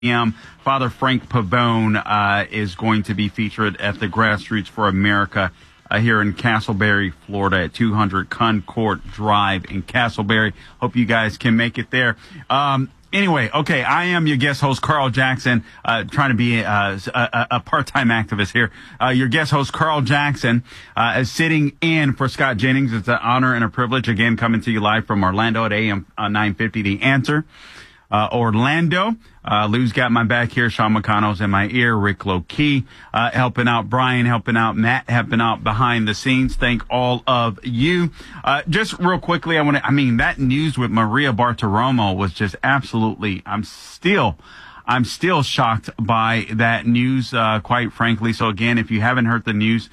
p.m. Father Frank Pavone is going to be featured at the Grassroots for America here in Castleberry, Florida at 200 Concord Drive in Castleberry. Hope you guys can make it there. Anyway, okay, I am your guest host, Carl Jackson, trying to be a part-time activist here. Your guest host, Carl Jackson, is sitting in for Scott Jennings. It's an honor and a privilege, again, coming to you live from Orlando at AM 950, The Answer. Orlando. Lou's got my back here. Sean McConnell's in my ear. Rick Lokey, helping out. Brian helping out. Matt helping out behind the scenes. Thank all of you. Just real quickly, that news with Maria Bartiromo was just absolutely, I'm still shocked by that news, quite frankly. So again, if you haven't heard the news,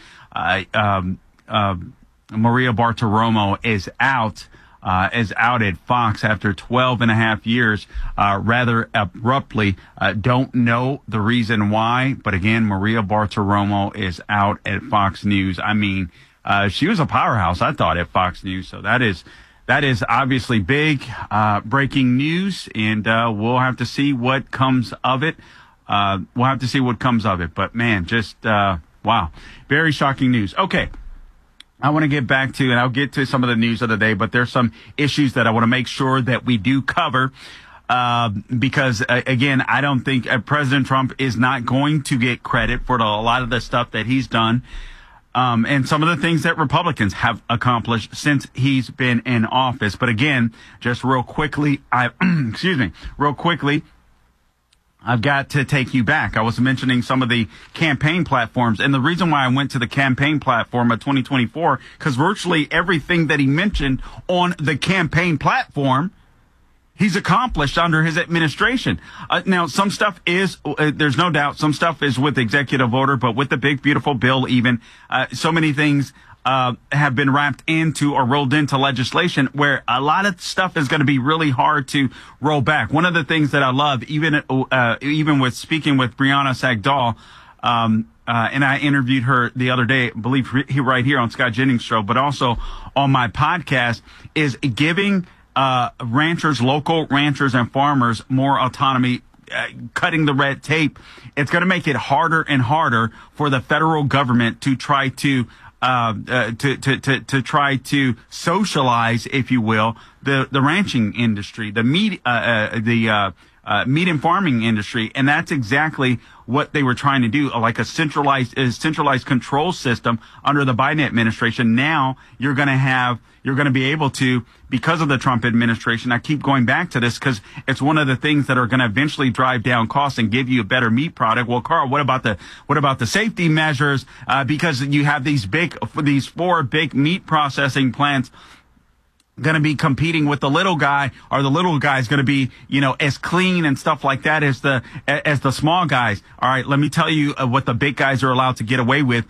Maria Bartiromo is out at Fox after 12 and a half years, rather abruptly. Don't know the reason why, but again, Maria Bartiromo is out at Fox News. She was a powerhouse, I thought, at Fox News. So that is obviously big, breaking news, and we'll have to see what comes of it. But man, just, wow. Very shocking news. Okay. I want to get back to, and I'll get to some of the news of the day, but there's some issues that I want to make sure that we do cover, because again, I don't think President Trump is not going to get credit for a lot of the stuff that he's done, and some of the things that Republicans have accomplished since he's been in office. But again, just real quickly, I've got to take you back. I was mentioning some of the campaign platforms, and the reason why I went to the campaign platform of 2024, because virtually everything that he mentioned on the campaign platform, he's accomplished under his administration. Now, some stuff is, there's no doubt, some stuff is with executive order, but with the big, beautiful bill even, so many things have been wrapped into or rolled into legislation where a lot of stuff is going to be really hard to roll back. One of the things that I love, even with speaking with Brianna Sagdahl, and I interviewed her the other day, I believe right here on Scott Jennings' show, but also on my podcast, is giving local ranchers and farmers more autonomy, cutting the red tape. It's going to make it harder and harder for the federal government to try to try to socialize, if you will, the ranching industry, the meat and farming industry. And that's exactly what they were trying to do, like a centralized control system under the Biden administration. Now you're going to be able to, because of the Trump administration. I keep going back to this because it's one of the things that are going to eventually drive down costs and give you a better meat product. Well, Carl, what about the safety measures? Because you have these 4 big meat processing plants going to be competing with the little guy, or the little guy's going to be, as clean and stuff like that as the small guys. All right, let me tell you what the big guys are allowed to get away with.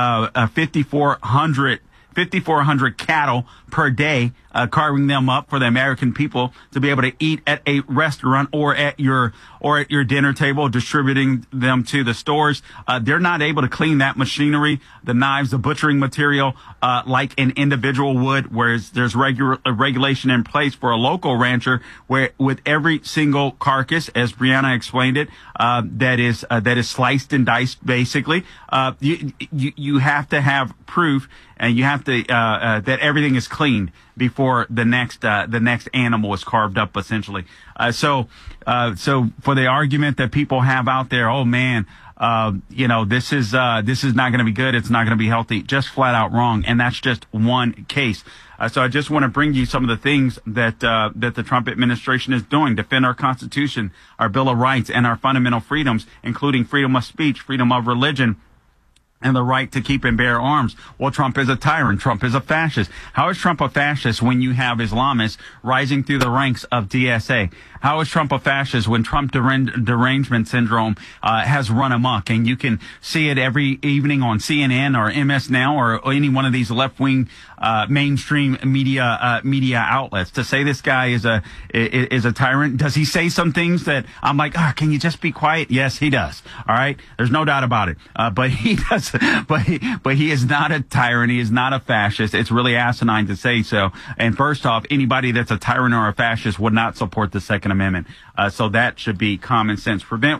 5,400 cattle per day, carving them up for the American people to be able to eat at a restaurant or at your dinner table, distributing them to the stores. They're not able to clean that machinery, the knives, the butchering material, like an individual would, whereas there's regulation in place for a local rancher where with every single carcass, as Brianna explained it, that is sliced and diced, basically, you have to have proof, and you have to, that everything is cleaned before the next animal is carved up, essentially. So for the argument that people have out there, oh man, this is not going to be good. It's not going to be healthy. Just flat out wrong. And that's just one case. So I just want to bring you some of the things that the Trump administration is doing. Defend our Constitution, our Bill of Rights, and our fundamental freedoms, including freedom of speech, freedom of religion, and the right to keep and bear arms. Well, Trump is a tyrant. Trump is a fascist. How is Trump a fascist when you have Islamists rising through the ranks of DSA? How is Trump a fascist when Trump derangement syndrome has run amok? And you can see it every evening on CNN or MS Now or any one of these left-wing mainstream media outlets. To say this guy is a tyrant, does he say some things that I'm like, can you just be quiet? Yes, he does. All right, there's no doubt about it. But he does. But he is not a tyrant. He is not a fascist. It's really asinine to say so. And first off, anybody that's a tyrant or a fascist would not support the Second Second Amendment. So that should be common sense. Prevent